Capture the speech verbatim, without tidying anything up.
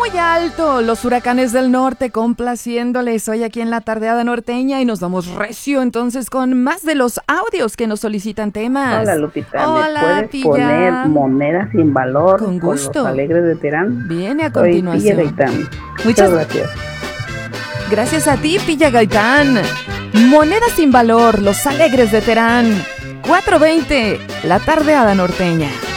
muy alto los huracanes del norte, complaciéndoles hoy aquí en la tardeada norteña, y nos vamos recio entonces con más de los audios que nos solicitan temas. Hola, Lupita. Hola, ¿Me puedes Pilla. poner Moneda sin valor Con gusto. con Los Alegres de Terán? Viene a Soy continuación. Pilla Gaitán. Muchas Muchas gracias. Gracias a ti, Pilla Gaitán. Moneda sin valor, Los Alegres de Terán. cuatro veinte, la tardeada norteña.